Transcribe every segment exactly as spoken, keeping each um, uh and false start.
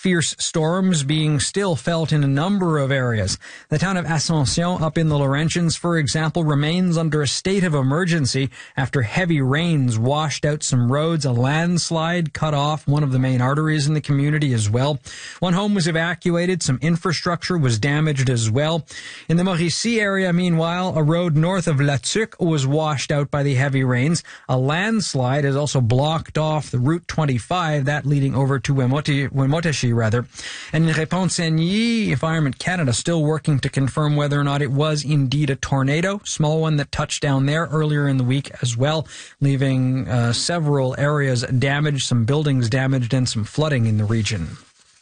fierce storms being still felt in a number of areas. The town of Ascension up in the Laurentians, for example, remains under a state of emergency after heavy rains washed out some roads. A landslide cut off one of the main arteries in the community as well. One home was evacuated. Some infrastructure was damaged as well. In the Mauricie area, meanwhile, a road north of La Tuque was washed out by the heavy rains. A landslide has also blocked off the Route twenty-five, that leading over to Wimotashi, rather. And in Répond-Saint-Ny, Environment Canada still working to confirm whether or not it was indeed a tornado, small one that touched down there earlier in the week as well, leaving uh, several areas damaged, some buildings damaged, and some flooding in the region.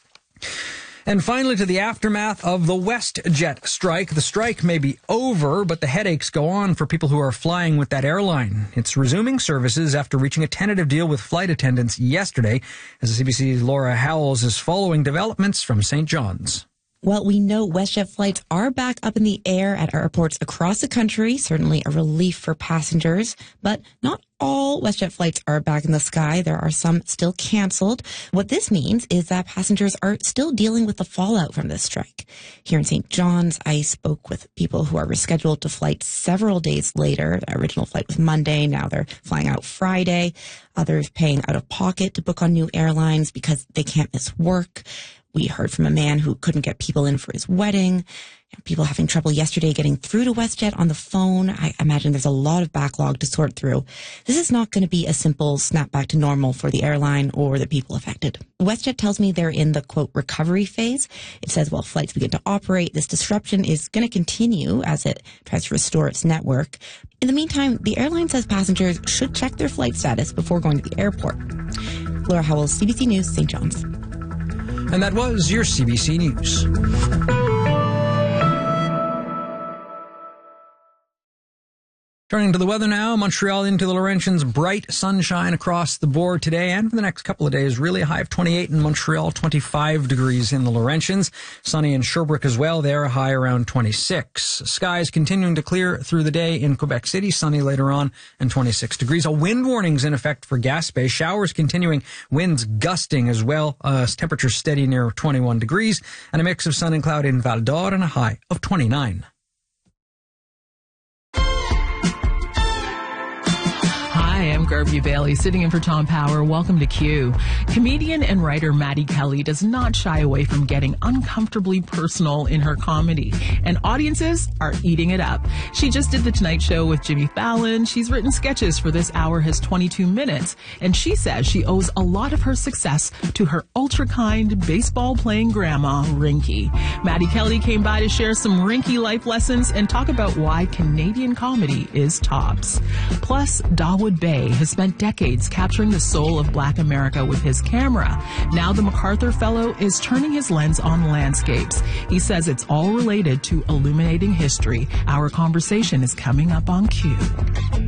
And finally, to the aftermath of the WestJet strike. The strike may be over, but the headaches go on for people who are flying with that airline. It's resuming services after reaching a tentative deal with flight attendants yesterday, as the C B C's Laura Howells is following developments from Saint John's. Well, we know WestJet flights are back up in the air at airports across the country, certainly a relief for passengers, but not all WestJet flights are back in the sky. There are some still canceled. What this means is that passengers are still dealing with the fallout from this strike. Here in Saint John's, I spoke with people who are rescheduled to flight several days later. The original flight was Monday. Now they're flying out Friday. Others paying out of pocket to book on new airlines because they can't miss work. We heard from a man who couldn't get people in for his wedding. People having trouble yesterday getting through to WestJet on the phone. I imagine there's a lot of backlog to sort through. This is not going to be a simple snap back to normal for the airline or the people affected. WestJet tells me they're in the, quote, recovery phase. It says while flights begin to operate, this disruption is going to continue as it tries to restore its network. In the meantime, the airline says passengers should check their flight status before going to the airport. Laura Howells, C B C News, Saint John's. And that was your C B C News. Turning to the weather now, Montreal into the Laurentians, bright sunshine across the board today and for the next couple of days. Really a high of twenty-eight in Montreal, twenty-five degrees in the Laurentians. Sunny in Sherbrooke as well there, a high around twenty-six. Skies continuing to clear through the day in Quebec City, sunny later on and twenty-six degrees. A wind warning's in effect for Gaspé. Showers continuing, winds gusting as well. Uh, temperature steady near twenty-one degrees and a mix of sun and cloud in Val d'Or and a high of twenty-nine. Hi, I'm Garvey Bailey, sitting in for Tom Power. Welcome to Q. Comedian and writer Maddie Kelly does not shy away from getting uncomfortably personal in her comedy, and audiences are eating it up. She just did The Tonight Show with Jimmy Fallon. She's written sketches for This Hour Has twenty-two minutes, and she says she owes a lot of her success to her ultra-kind, baseball-playing grandma, Rinky. Maddie Kelly came by to share some Rinky life lessons and talk about why Canadian comedy is tops. Plus, Dawood Bay has spent decades capturing the soul of Black America with his camera. Now the MacArthur Fellow is turning his lens on landscapes. He says it's all related to illuminating history. Our conversation is coming up on Q.